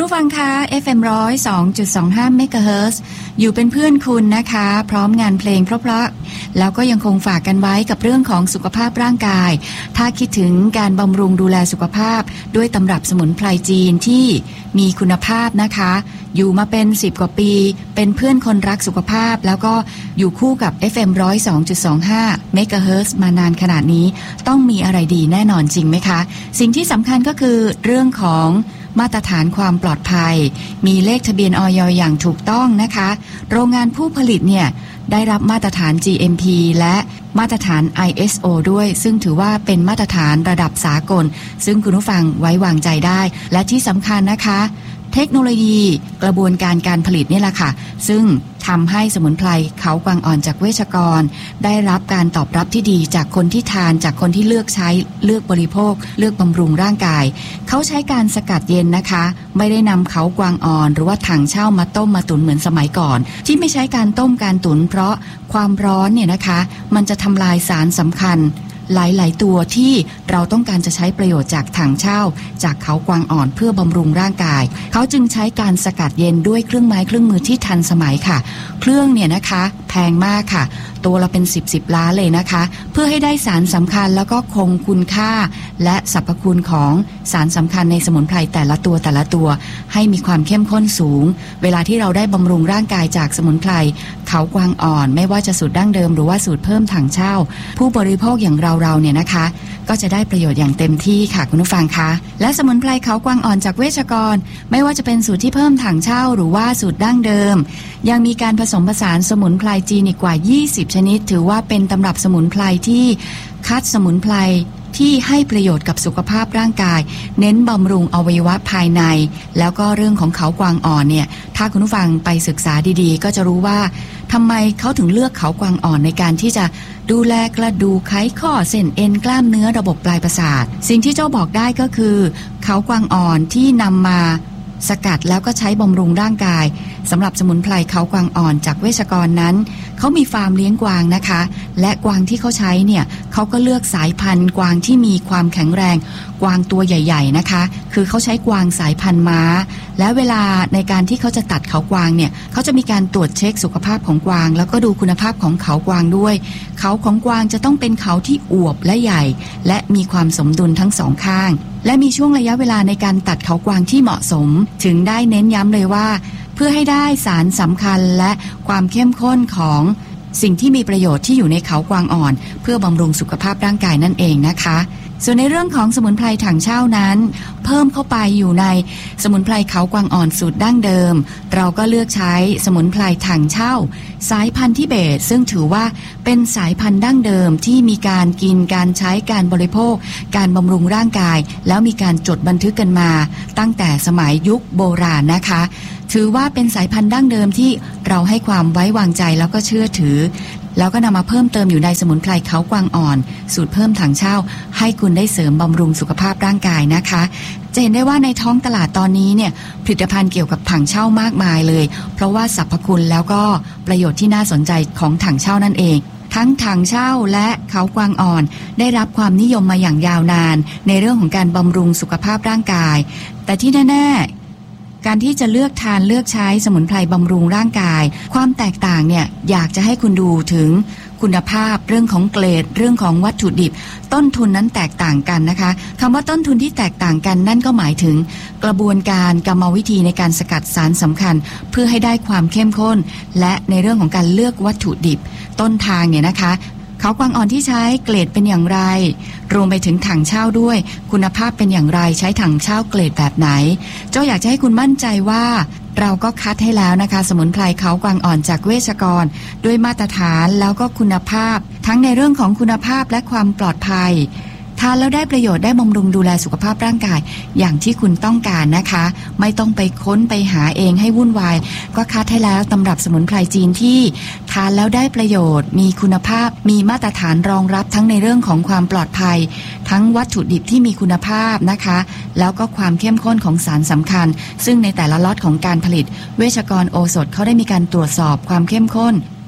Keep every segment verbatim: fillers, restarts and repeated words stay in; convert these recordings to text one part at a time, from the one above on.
ผู้ฟังคะ เอฟ เอ็ม หนึ่งศูนย์สองจุดสองห้า เมกะเฮิรตซ์ อยู่เป็นเพื่อนคุณนะคะพร้อมงานเพลงเพราะๆแล้วก็ยังคงฝากกันไว้กับเรื่องของสุขภาพร่างกายถ้าคิดถึงการบำรุงดูแลสุขภาพด้วยตำรับสมุนไพรจีนที่มีคุณภาพนะคะอยู่มาเป็นสิบกว่าปีเป็นเพื่อนคนรักสุขภาพแล้วก็อยู่คู่กับ เอฟ เอ็ม หนึ่งศูนย์สองจุดสองห้า เมกะเฮิรตซ์มานานขนาดนี้ต้องมีอะไรดีแน่นอนจริงไหมคะสิ่งที่สำคัญก็คือเรื่องของมาตรฐานความปลอดภัยมีเลขทะเบียนอย.อย่างถูกต้องนะคะโรงงานผู้ผลิตเนี่ยได้รับมาตรฐาน จี เอ็ม พี และมาตรฐาน ไอ เอส โอ ด้วยซึ่งถือว่าเป็นมาตรฐานระดับสากลซึ่งคุณผู้ฟังไว้วางใจได้และที่สำคัญนะคะเทคโนโลยีกระบวนการการผลิตนี่แหละค่ะซึ่งทำให้สมุนไพรเขากวางอ่อนจากเวชกรได้รับการตอบรับที่ดีจากคนที่ทานจากคนที่เลือกใช้เลือกบริโภคเลือกบำรุงร่างกายเขาใช้การสกัดเย็นนะคะไม่ได้นำเขากวางอ่อนหรือว่าถังเช่ามาต้มมาตุ๋นเหมือนสมัยก่อนที่ไม่ใช้การต้มการตุ๋นเพราะความร้อนเนี่ยนะคะมันจะทำลายสารสำคัญหลายๆตัวที่เราต้องการจะใช้ประโยชน์จากถังเช่าจากเขากวางอ่อนเพื่อบำรุงร่างกายเขาจึงใช้การสกัดเย็นด้วยเครื่องไม้เครื่องมือที่ทันสมัยค่ะเครื่องเนี่ยนะคะแพงมากค่ะตัวละเป็นสิบสิบล้านเลยนะคะเพื่อให้ได้สารสำคัญแล้วก็คงคุณค่าและสรรพคุณของสารสำคัญในสมุนไพรแต่ละตัวแต่ละตัวให้มีความเข้มข้นสูงเวลาที่เราได้บำรุงร่างกายจากสมุนไพรเขากวางอ่อนไม่ว่าจะสูตรดั้งเดิมหรือว่าสูตรเพิ่มถังเช่าผู้บริโภคอย่างเราเราเนี่ยนะคะก็จะได้ประโยชน์อย่างเต็มที่ค่ะคุณผู้ฟังคะและสมุนไพรเขากวางอ่อนจากเวชกรไม่ว่าจะเป็นสูตรที่เพิ่มถังเช่าหรือว่าสูตรดั้งเดิมยังมีการผสมผสานสมุนไพรจีนอีกกว่ายี่สิบชนิดถือว่าเป็นตำรับสมุนไพรที่คัดสมุนไพรที่ให้ประโยชน์กับสุขภาพร่างกายเน้นบำรุงอวัยวะภายในแล้วก็เรื่องของเขากวางอ่อนเนี่ยถ้าคุณผู้ฟังไปศึกษาดีๆก็จะรู้ว่าทำไมเขาถึงเลือกเขากวางอ่อนในการที่จะดูแลกระดูกไขข้อเส้นเอ็นกล้ามเนื้อระบบปลายประสาทสิ่งที่เจ้าบอกได้ก็คือเขากวางอ่อนที่นำมาสกัดแล้วก็ใช้บำรุงร่างกายสำหรับสมุนไพรเขากวางอ่อนจากเวชกรนั้นเขามีฟาร์มเลี้ยงกวางนะคะและกวางที่เขาใช้เนี่ยเขาก็เลือกสายพันธุ์กวางที่มีความแข็งแรงกวางตัวใหญ่ๆนะคะคือเขาใช้กวางสายพันธุ์ม้าและเวลาในการที่เขาจะตัดเขากวางเนี่ยเขาจะมีการตรวจเช็คสุขภาพของกวางแล้วก็ดูคุณภาพของเขากวางด้วยเขาของกวางจะต้องเป็นเขาที่อวบและใหญ่และมีความสมดุลทั้งสองข้างและมีช่วงระยะเวลาในการตัดเขากวางที่เหมาะสมถึงได้เน้นย้ำเลยว่าเพื่อให้ได้สารสำคัญและความเข้มข้นของสิ่งที่มีประโยชน์ที่อยู่ในเขากวางอ่อนเพื่อบำรุงสุขภาพร่างกายนั่นเองนะคะส่วนในเรื่องของสมุนไพรถังเช่านั้นเพิ่มเข้าไปอยู่ในสมุนไพรเขากวางอ่อนสูตรดั้งเดิมเราก็เลือกใช้สมุนไพรถังเช่าสายพันธุ์ทิเบตซึ่งถือว่าเป็นสายพันธุ์ดั้งเดิมที่มีการกินการใช้การบริโภคการบำรุงร่างกายแล้วมีการจดบันทึกกันมาตั้งแต่สมัยยุคโบราณนะคะถือว่าเป็นสายพันธุ์ดั้งเดิมที่เราให้ความไว้วางใจแล้วก็เชื่อถือแล้วก็นำมาเพิ่มเติมอยู่ในสมุนไพรเขากวางอ่อนสูตรเพิ่มถังเช่าให้คุณได้เสริมบำรุงสุขภาพร่างกายนะคะจะเห็นได้ว่าในท้องตลาดตอนนี้เนี่ยผลิตภัณฑ์เกี่ยวกับถังเช่ามากมายเลยเพราะว่าสรรพคุณแล้วก็ประโยชน์ที่น่าสนใจของถังเช่านั่นเองทั้งถังเช่าและเขากวางอ่อนได้รับความนิยมมาอย่างยาวนานในเรื่องของการบำรุงสุขภาพร่างกายแต่ที่แน่ๆการที่จะเลือกทานเลือกใช้สมุนไพรบำรุงร่างกายความแตกต่างเนี่ยอยากจะให้คุณดูถึงคุณภาพเรื่องของเกรดเรื่องของวัตถุดิบต้นทุนนั้นแตกต่างกันนะคะคำว่าต้นทุนที่แตกต่างกันนั่นก็หมายถึงกระบวนการกรรมวิธีในการสกัดสารสำคัญเพื่อให้ได้ความเข้มข้นและในเรื่องของการเลือกวัตถุดิบต้นทางเนี่ยนะคะเขากวางอ่อนที่ใช้เกรดเป็นอย่างไรรวมไปถึงถังเช่าด้วยคุณภาพเป็นอย่างไรใช้ถังเช่าเกรดแบบไหนเจ้าอยากจะให้คุณมั่นใจว่าเราก็คัดให้แล้วนะคะสมุนไพรเขากวางอ่อนจากเวชกรด้วยมาตรฐานแล้วก็คุณภาพทั้งในเรื่องของคุณภาพและความปลอดภัยทานแล้วได้ประโยชน์ได้บำรุงดูแลสุขภาพร่างกายอย่างที่คุณต้องการนะคะไม่ต้องไปค้นไปหาเองให้วุ่นวายก็คัดให้แล้วตำรับสมุนไพรจีนที่ทานแล้วได้ประโยชน์มีคุณภาพมีมาตรฐานรองรับทั้งในเรื่องของความปลอดภัยทั้งวัตถุดิบที่มีคุณภาพนะคะแล้วก็ความเข้มข้นของสารสำคัญซึ่งในแต่ละล็อตของการผลิตเวชกรโอสถเขาได้มีการตรวจสอบความเข้มข้นข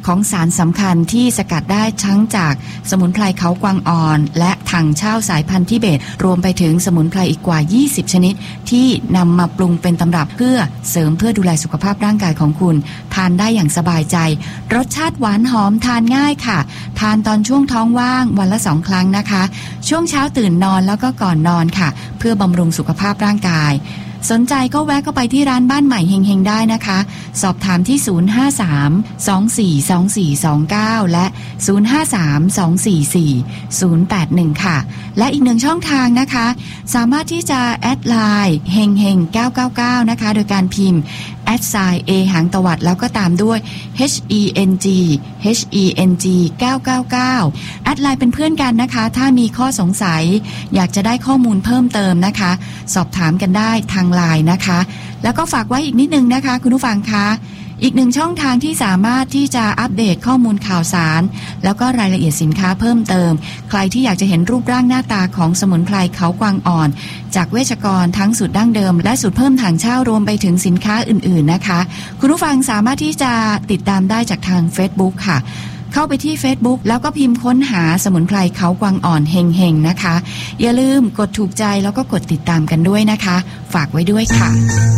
ของสารสำคัญที่สกัดได้ทั้งจากสมุนไพรเขากวางอ่อนและถังเช่าสายพันธุ์ทิเบตรวมไปถึงสมุนไพรอีกกว่ายี่สิบชนิดที่นำมาปรุงเป็นตำรับเพื่อเสริมเพื่อดูแลสุขภาพร่างกายของคุณทานได้อย่างสบายใจรสชาติหวานหอมทานง่ายค่ะทานตอนช่วงท้องว่างวันละสองครั้งนะคะช่วงเช้าตื่นนอนแล้วก็ก่อนนอนค่ะเพื่อบำรุงสุขภาพร่างกายสนใจก็แวะเข้าไปที่ร้านบ้านใหม่เฮงๆได้นะคะสอบถามที่ศูนย์ ห้า สาม สอง สี่ สอง สี่ สอง เก้าและศูนย์ ห้า สาม สอง สี่ สี่ ศูนย์ แปด หนึ่งค่ะและอีกหนึ่งช่องทางนะคะสามารถที่จะแอดไลน์เฮงเฮงเก้าเก้าเก้านะคะโดยการพิมพ์แอดไซน์ A หางตวัดแล้วก็ตามด้วย H E N G H E N G เก้าเก้าเก้าแอดไลน์เป็นเพื่อนกันนะคะถ้ามีข้อสงสัยอยากจะได้ข้อมูลเพิ่มเติมนะคะสอบถามกันได้ทางไลน์นะคะแล้วก็ฝากไว้อีกนิดนึงนะคะคุณผู้ฟังคะอีกหนึ่งช่องทางที่สามารถที่จะอัปเดตข้อมูลข่าวสารแล้วก็รายละเอียดสินค้าเพิ่มเติมใครที่อยากจะเห็นรูปร่างหน้าตาของสมุนไพรเขากวางอ่อนจากเวชกรทั้งสูตรดั้งเดิมและสูตรเพิ่มถังเช่ารวมไปถึงสินค้าอื่นๆนะคะคุณผู้ฟังสามารถที่จะติดตามได้จากทาง Facebook ค่ะเข้าไปที่ Facebook แล้วก็พิมพ์ค้นหาสมุนไพรเขากวางอ่อนเฮงๆนะคะอย่าลืมกดถูกใจแล้วก็กดติดตามกันด้วยนะคะฝากไว้ด้วยค่ะ